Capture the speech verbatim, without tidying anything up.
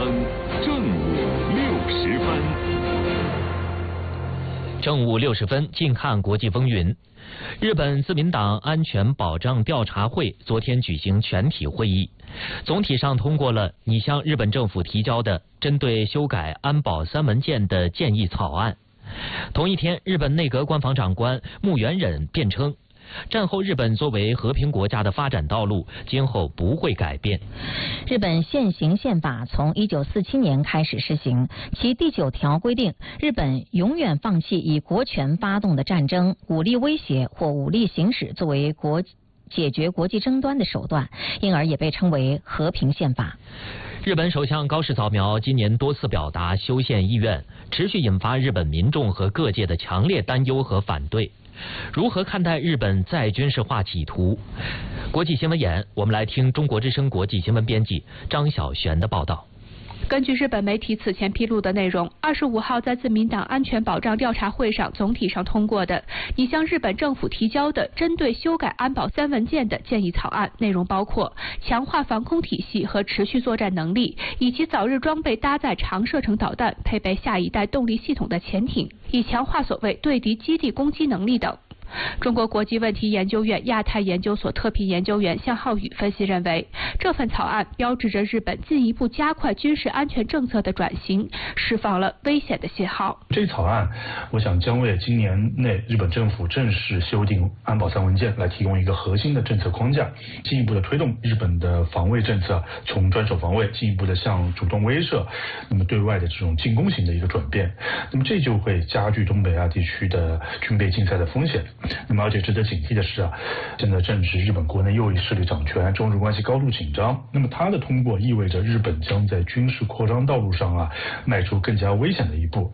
央正午六时分。 正午六十分，近看国际风云。日本自民党安全保障调查会昨天举行全体会议，总体上通过了拟向日本政府提交的针对修改安保三文件的建议草案。同一天，日本内阁官房长官木原忍辩称，战后日本作为和平国家的发展道路今后不会改变。 日本现行宪法从一九四七年开始施行，其第九条规定，日本永远放弃以国权发动的战争、武力威胁或武力行使作为国解决国际争端的手段，因而也被称为和平宪法。 日本首相高市早苗今年多次表达修宪意愿，持续引发日本民众和各界的强烈担忧和反对。如何看待日本再军事化企图？国际新闻眼，我们来听中国之声国际新闻编辑张晓璇的报道。 根据日本媒体此前披露的内容，二十五号在自民党安全保障调查会上总体上通过的拟向日本政府提交的针对修改安保三文件的建议草案，内容包括强化防空体系和持续作战能力，以及早日装备搭载长射程导弹、配备下一代动力系统的潜艇，以强化所谓对敌基地攻击能力等。中国国际问题研究院亚太研究所特聘研究员向浩宇分析认为，这份草案标志着日本进一步加快军事安全政策的转型，释放了危险的信号。 这草案，我想将为今年内日本政府正式修订安保三文件来提供一个核心的政策框架，进一步的推动日本的防卫政策从专守防卫进一步的向主动威慑，那么对外的这种进攻型的一个转变，那么这就会加剧东北亚地区的军备竞赛的风险。那么而且值得警惕的是啊，现在正值日本国内右翼势力掌权，中日关系高度紧张。那么它的通过意味着日本将在军事扩张道路上啊迈出更加危险的一步。